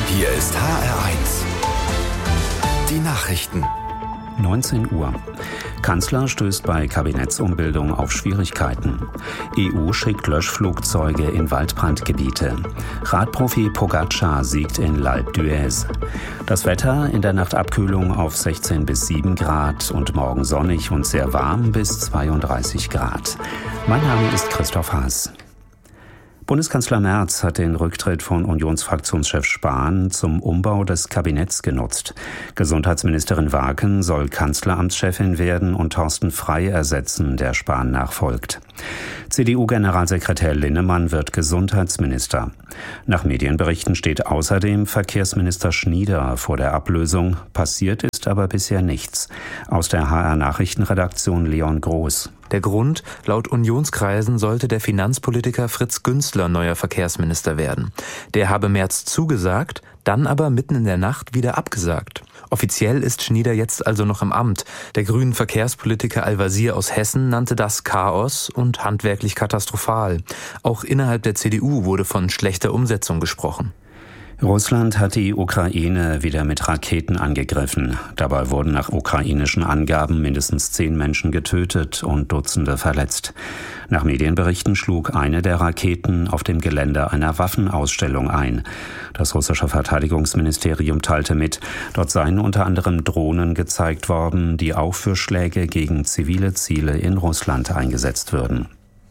Hier ist HR1. Die Nachrichten. 19 Uhr. Kanzler stößt bei Kabinettsumbildung auf Schwierigkeiten. EU schickt Löschflugzeuge in Waldbrandgebiete. Radprofi Pogacar siegt in L'Alpe d'Huez. Das Wetter: in der Nacht Abkühlung auf 16 bis 7 Grad und morgen sonnig und sehr warm bis 32 Grad. Mein Name ist Christoph Haas. Bundeskanzler Merz hat den Rücktritt von Unionsfraktionschef Spahn zum Umbau des Kabinetts genutzt. Gesundheitsministerin Waken soll Kanzleramtschefin werden und Thorsten Frey ersetzen, der Spahn nachfolgt. CDU-Generalsekretär Linnemann wird Gesundheitsminister. Nach Medienberichten steht außerdem Verkehrsminister Schnieder vor der Ablösung. Passiert ist aber bisher nichts. Aus der HR-Nachrichtenredaktion Leon Groß. Der Grund: laut Unionskreisen sollte der Finanzpolitiker Fritz Günzler neuer Verkehrsminister werden. Der habe Merz zugesagt, dann aber mitten in der Nacht wieder abgesagt. Offiziell ist Schnieder jetzt also noch im Amt. Der grünen Verkehrspolitiker Al-Wazir aus Hessen nannte das Chaos und handwerklich katastrophal. Auch innerhalb der CDU wurde von schlechter Umsetzung gesprochen. Russland hat die Ukraine wieder mit Raketen angegriffen. Dabei wurden nach ukrainischen Angaben mindestens 10 Menschen getötet und Dutzende verletzt. Nach Medienberichten schlug eine der Raketen auf dem Gelände einer Waffenausstellung ein. Das russische Verteidigungsministerium teilte mit, dort seien unter anderem Drohnen gezeigt worden, die auch für Schläge gegen zivile Ziele in Russland eingesetzt würden.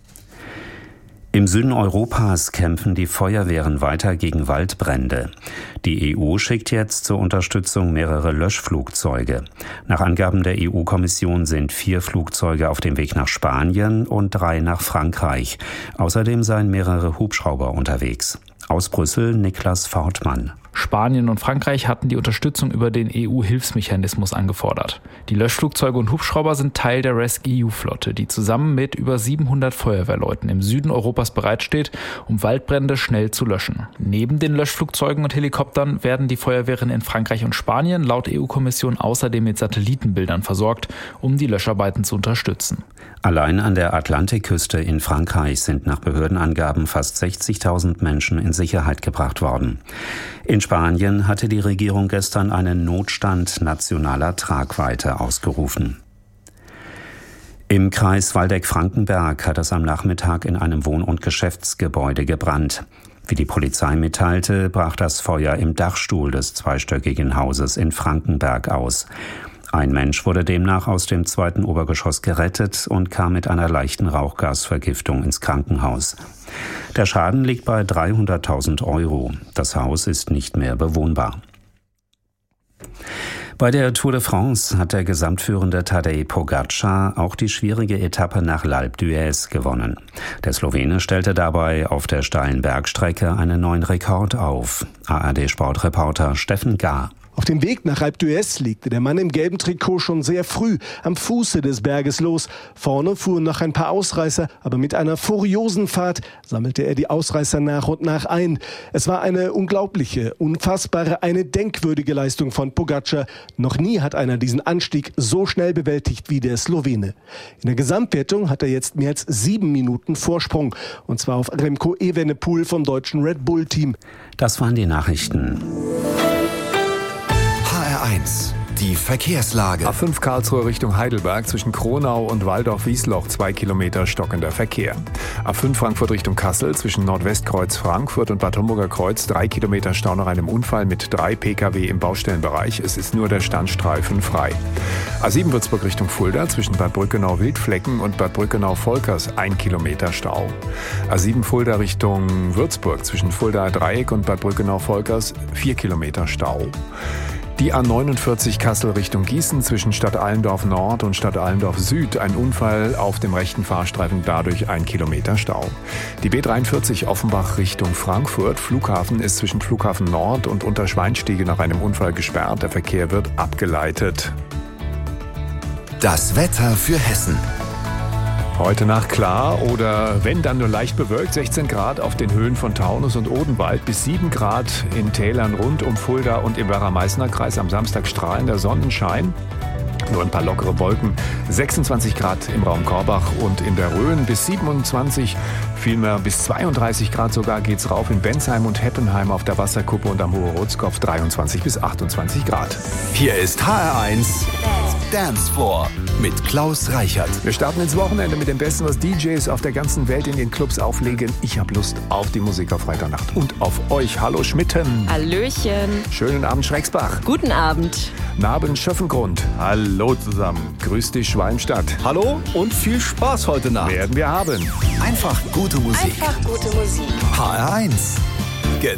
Im Süden Europas kämpfen die Feuerwehren weiter gegen Waldbrände. Die EU schickt jetzt zur Unterstützung mehrere Löschflugzeuge. Nach Angaben der EU-Kommission sind 4 Flugzeuge auf dem Weg nach Spanien und 3 nach Frankreich. Außerdem seien mehrere Hubschrauber unterwegs. Aus Brüssel Niklas Fortmann. Spanien und Frankreich hatten die Unterstützung über den EU-Hilfsmechanismus angefordert. Die Löschflugzeuge und Hubschrauber sind Teil der RescEU-Flotte, die zusammen mit über 700 Feuerwehrleuten im Süden Europas bereitsteht, um Waldbrände schnell zu löschen. Neben den Löschflugzeugen und Helikoptern werden die Feuerwehren in Frankreich und Spanien laut EU-Kommission außerdem mit Satellitenbildern versorgt, um die Löscharbeiten zu unterstützen. Allein an der Atlantikküste in Frankreich sind nach Behördenangaben fast 60.000 Menschen in Sicherheit gebracht worden. In Spanien hatte die Regierung gestern einen Notstand nationaler Tragweite ausgerufen. Im Kreis Waldeck-Frankenberg hat es am Nachmittag in einem Wohn- und Geschäftsgebäude gebrannt. Wie die Polizei mitteilte, brach das Feuer im Dachstuhl des zweistöckigen Hauses in Frankenberg aus. Ein Mensch wurde demnach aus dem 2. Obergeschoss gerettet und kam mit einer leichten Rauchgasvergiftung ins Krankenhaus. Der Schaden liegt bei 300.000 €. Das Haus ist nicht mehr bewohnbar. Bei der Tour de France hat der gesamtführende Tadej Pogacar auch die schwierige Etappe nach L'Alpe d'Huez gewonnen. Der Slowene stellte dabei auf der steilen Bergstrecke einen neuen Rekord auf. ARD-Sportreporter Steffen Gahr. Auf dem Weg nach L'Alpe d'Huez legte der Mann im gelben Trikot schon sehr früh am Fuße des Berges los. Vorne fuhren noch ein paar Ausreißer, aber mit einer furiosen Fahrt sammelte er die Ausreißer nach und nach ein. Es war eine unglaubliche, unfassbare, eine denkwürdige Leistung von Pogacar. Noch nie hat einer diesen Anstieg so schnell bewältigt wie der Slowene. In der Gesamtwertung hat er jetzt mehr als 7 Minuten Vorsprung, und zwar auf Remco Evenepoel vom deutschen Red Bull Team. Das waren die Nachrichten. HR1, die Verkehrslage. A5 Karlsruhe Richtung Heidelberg zwischen Kronau und Waldorf-Wiesloch 2 Kilometer stockender Verkehr. A5 Frankfurt Richtung Kassel zwischen Nordwestkreuz Frankfurt und Bad Homburger Kreuz 3 Kilometer Stau nach einem Unfall mit 3 Pkw im Baustellenbereich. Es ist nur der Standstreifen frei. A7 Würzburg Richtung Fulda zwischen Bad Brückenau-Wildflecken und Bad Brückenau-Volkers 1 Kilometer Stau. A7 Fulda Richtung Würzburg zwischen Fuldaer Dreieck und Bad Brückenau-Volkers 4 Kilometer Stau. Die A49 Kassel Richtung Gießen zwischen Stadt Allendorf Nord und Stadt Allendorf Süd. Ein Unfall auf dem rechten Fahrstreifen, dadurch 1 Kilometer Stau. Die B43 Offenbach Richtung Frankfurt. Flughafen ist zwischen Flughafen Nord und Unterschweinstiege nach einem Unfall gesperrt. Der Verkehr wird abgeleitet. Das Wetter für Hessen. Heute Nacht klar oder wenn, dann nur leicht bewölkt. 16 Grad auf den Höhen von Taunus und Odenwald bis 7 Grad in Tälern rund um Fulda und im Werra-Meißner Kreis. Am Samstag strahlender Sonnenschein. Nur ein paar lockere Wolken. 26 Grad im Raum Korbach und in der Rhön bis 27, vielmehr bis 32 Grad sogar geht's rauf in Bensheim und Heppenheim auf der Wasserkuppe und am Hohe-Rotskopf 23 bis 28 Grad. Hier ist HR1 Dance Floor mit Klaus Reichert. Wir starten ins Wochenende mit dem Besten, was DJs auf der ganzen Welt in den Clubs auflegen. Ich habe Lust auf die Musik auf Freitagnacht und auf euch. Hallo Schmitten. Hallöchen. Schönen Abend Schrecksbach. Guten Abend. Naben Schöffengrund. Hallo zusammen. Grüß dich Schwalmstadt. Hallo und viel Spaß heute Nacht. Werden wir haben. Einfach gute Musik. Einfach gute Musik. HR1